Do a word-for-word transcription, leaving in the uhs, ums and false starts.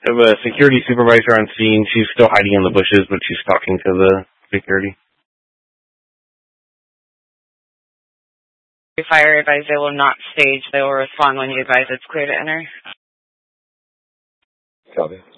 have a security supervisor on scene. She's still hiding in the bushes, but she's talking to the security. Fire advise they will not stage. They will respond when you advise it's clear to enter. Copy.